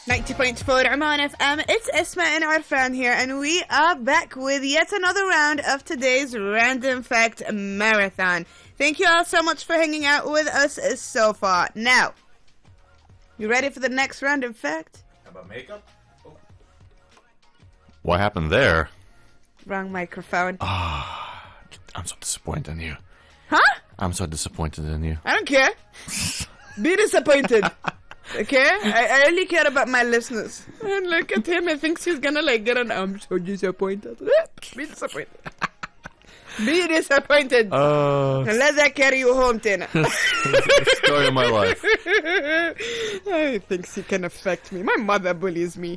90.4 Oman FM. It's Esma and Arfan here, and we are back with yet another round of today's Random Fact Marathon. Thank you all so much for hanging out with us so far. Now, you ready for the next Random Fact? How about makeup? Oh. What happened there? Wrong microphone. I'm so disappointed in you. Huh? I'm so disappointed in you. I don't care. Be disappointed. Okay? I only care about my listeners. And look at him. He thinks he's gonna get an I'm so disappointed. Be disappointed. Be disappointed. And let that carry you home, Tina. Story of my life. He thinks he can affect me. My mother bullies me.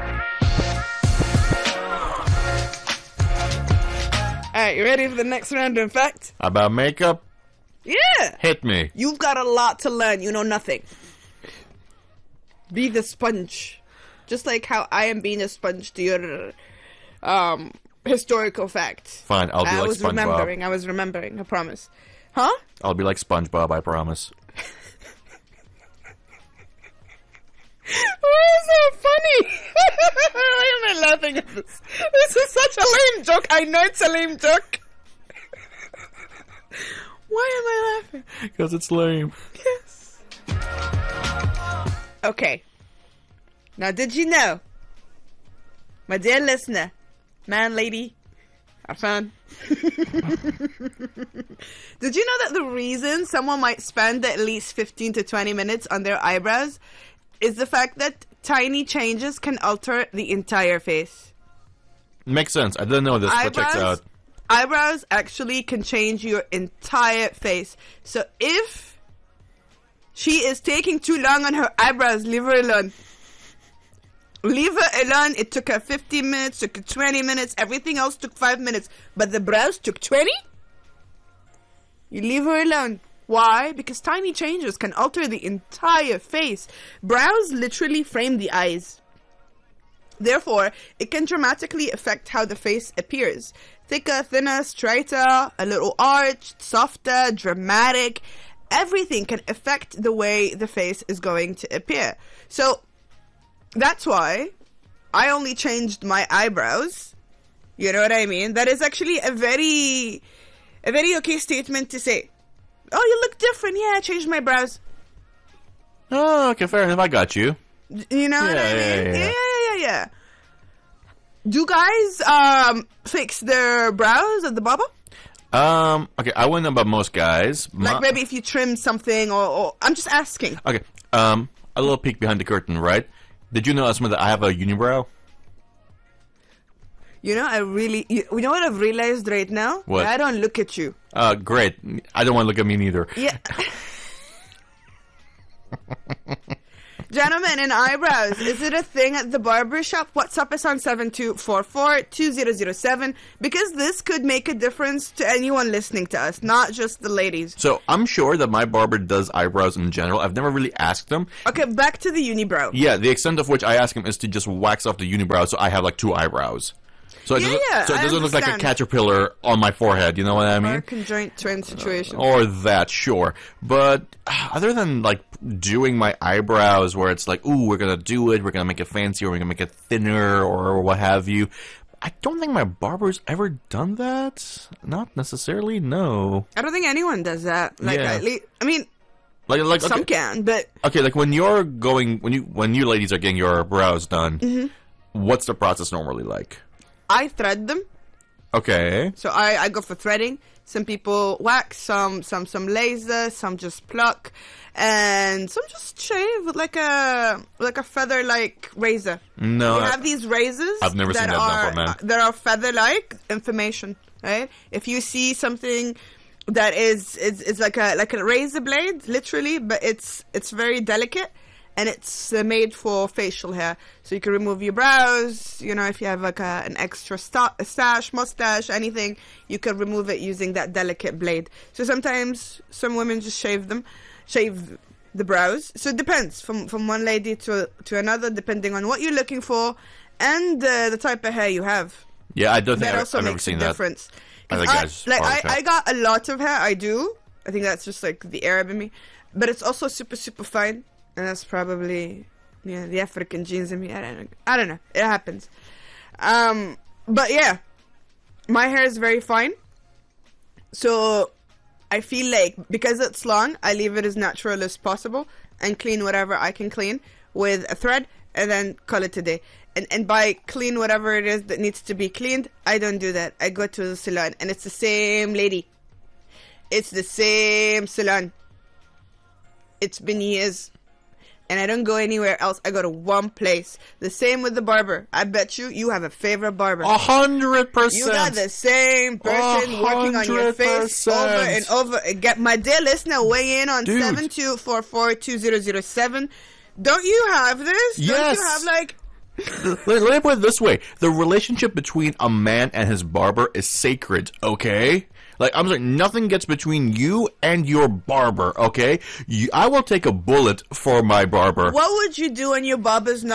Alright, you ready for the next random fact? About makeup? Yeah! Hit me. You've got a lot to learn. You know nothing. Be the sponge. Just like how I am being a sponge to your historical facts. Fine, I'll be like SpongeBob. I was remembering, I promise. Huh? I'll be like SpongeBob, I promise. Why is that funny? Why am I laughing at this? This is such a lame joke. I know it's a lame joke. Why am I laughing? Because it's lame. Yes. Okay. Now, did you know, my dear listener, man, lady, our fan, did you know that the reason someone might spend at least 15 to 20 minutes on their eyebrows is the fact that tiny changes can alter the entire face? Makes sense. I didn't know this, but checks out. Eyebrows actually can change your entire face. So if she is taking too long on her eyebrows, leave her alone. Leave her alone. It took her 15 minutes, took her 20 minutes. Everything else took 5 minutes. But the brows took 20? You leave her alone. Why? Because tiny changes can alter the entire face. Brows literally frame the eyes. Therefore, it can dramatically affect how the face appears. Thicker, thinner, straighter, a little arched, softer, dramatic. Everything can affect the way the face is going to appear. So, that's why I only changed my eyebrows. You know what I mean? That is actually a very okay statement to say. Oh, you look different. Yeah, I changed my brows. Oh, okay, fair enough. I got you. You know what I mean? Yeah. Do guys fix their brows at the barber? Okay, I wouldn't know about most guys. Like maybe if you trim something or I'm just asking. Okay, a little peek behind the curtain, right? Did you know, Asma, that I have a unibrow? You know, you know what I've realized right now? What? I don't look at you. Great. I don't want to look at me neither. Yeah. Gentlemen, and eyebrows, is it a thing at the barber shop? WhatsApp us on 7244-2007 because this could make a difference to anyone listening to us, not just the ladies. So, I'm sure that my barber does eyebrows in general. I've never really asked them. Okay, back to the unibrow. Yeah, the extent of which I ask him is to just wax off the unibrow so I have like 2 eyebrows. So it doesn't look like a caterpillar on my forehead, you know what I mean? Or a conjoint twin situation. Or that, sure. But other than like doing my eyebrows where it's like, ooh, we're going to do it, we're going to make it fancier, we're going to make it thinner or what have you, I don't think my barber's ever done that. Not necessarily, no. I don't think anyone does that. Like, yeah. I mean, like some okay. can, but... Okay, like when you ladies are getting your brows done, what's the process normally like? I thread them. Okay. So I go for threading. Some people wax, some laser, some just pluck, and some just shave with like a feather-like razor. No. We have these razors. I've never seen that done for men. That are feather-like information, right? If you see something that is like a razor blade, literally, but it's very delicate. And it's made for facial hair. So you can remove your brows, you know, if you have like an extra stash, mustache, anything, you can remove it using that delicate blade. So sometimes some women just shave the brows. So it depends from one lady to another, depending on what you're looking for and the type of hair you have. Yeah, I don't think I've never seen that. Difference. I got a lot of hair, I do. I think that's just like the Arab in me. But it's also super, super fine. And that's probably Yeah, the African genes in me. I don't know. It happens. But yeah, my hair is very fine. So I feel like because it's long, I leave it as natural as possible and clean whatever I can clean with a thread and then call it a day. And by clean whatever it is that needs to be cleaned, I don't do that. I go to the salon and it's the same lady. It's the same salon. It's been years. And I don't go anywhere else. I go to one place. The same with the barber. I bet you have a favorite barber. 100%. You got the same person working on your face over and over. Get my dear listener, weigh in on 72442007. Don't you have this? Yes. Don't you have like... Let me put it this way. The relationship between a man and his barber is sacred, okay? Like, I'm sorry, nothing gets between you and your barber, okay? I will take a bullet for my barber. What would you do on your barber's